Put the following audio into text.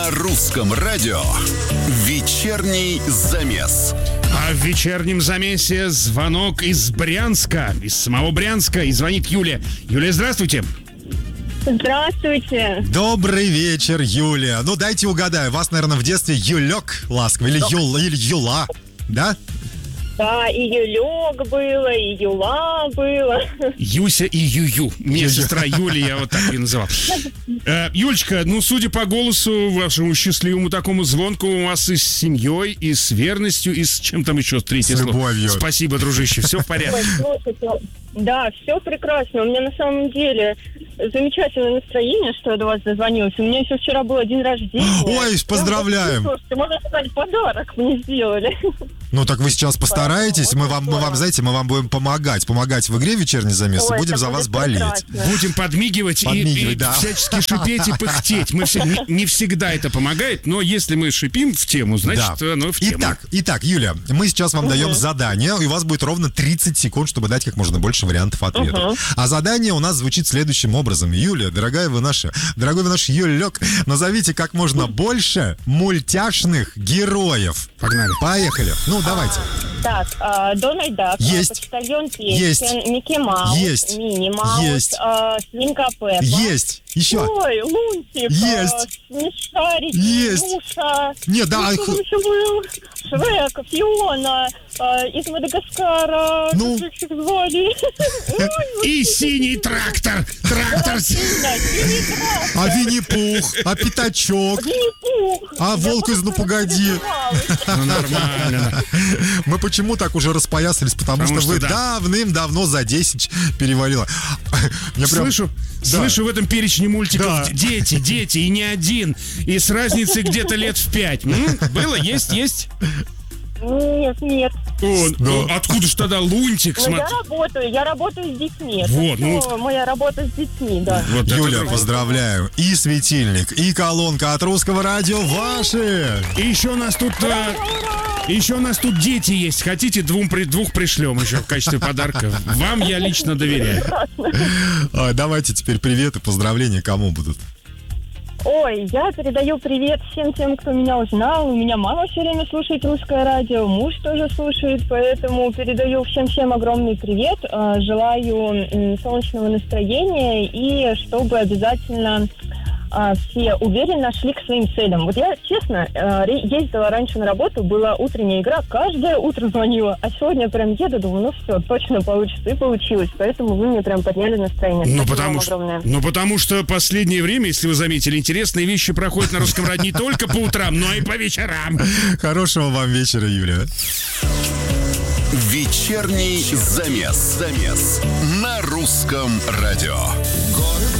На русском радио вечерний замес. А в вечернем замесе звонок из Брянска, из самого Брянска, и звонит Юлия. Юлия, здравствуйте. Здравствуйте. Добрый вечер, Юлия. Ну, дайте угадаю, вас, наверное, в детстве Юлек ласково, или Юла, да? Да, и Юлек было, и Юла было. Юся и Юю. Мне сестра Юлия, я вот так ее называл. Юлечка, ну, судя по голосу вашему счастливому такому звонку, у вас и с семьей, и с верностью, и с чем там еще третье слово. Любовью. Спасибо, дружище, все в порядке. Ой, слушайте, да, все прекрасно. У меня на самом деле замечательное настроение, что я до вас дозвонилась. У меня еще вчера был день рождения. Ой, поздравляем. Слушайте, можно сказать, подарок мне сделали. Ну, так вы сейчас постарайтесь, мы вам, знаете, мы вам будем помогать в игре «Вечерний замес», и будем за вас болеть. Прекрасно. Будем подмигивать и да. всячески шипеть и пыхтеть. Мы не всегда это помогает, но если мы шипим в тему, значит, оно в тему. Итак, Юля, мы сейчас вам даем задание, и у вас будет ровно 30 секунд, чтобы дать как можно больше вариантов ответов. А задание у нас звучит следующим образом. Юлия, дорогой вы наш Юлек, назовите как можно больше мультяшных героев. Погнали. Поехали. Ну, давайте. Так, Дональд Дак, Есть. Почтальон Есть. Печкин, Микки Маус, Есть. Мини Маус, Есть. Свинка Пеппа. Есть. Еще. Ой, Лунтик. Есть. Смешарики. Есть. Нюша. Нет, да. Кто еще был? Шрек, Фиона, из Мадагаскара. Ну. Как их звали? И синий трактор. Трактор. А Винни-Пух, а Пятачок, Винни-Пух. а Волк из «Ну, погоди». Ну, нормально. Мы почему так уже распоясались? Потому что вы да. давным-давно за 10 перевалило. Мне прям- Слышу в этом перечне мультиков Да. дети, и не один. И с разницей где-то лет в 5. Было? Есть? Нет. Ну, откуда ж тогда Лунтик? Но я работаю с детьми. Вот, Это моя работа с детьми, да. Вот это Юля, круто. поздравляю. И светильник, и колонка от русского радио ваши. И еще у нас тут дети есть. Хотите, двух пришлем еще в качестве подарка. Вам я лично доверяю. Давайте теперь привет и поздравления кому будут. Ой, я передаю привет всем тем, кто меня узнал. У меня мама все время слушает русское радио, муж тоже слушает, поэтому передаю всем огромный привет. Желаю солнечного настроения и чтобы обязательно все уверенно шли к своим целям. Вот я, честно, ездила раньше на работу, была утренняя игра, каждое утро звонила, а сегодня прям еду, думаю, ну все, точно получится, и получилось, поэтому вы мне прям подняли настроение. Потому что последнее время, если вы заметили, интересные вещи проходят на русском радио не только по утрам, но и по вечерам. Хорошего вам вечера, Юля. Вечерний замес на русском радио. Город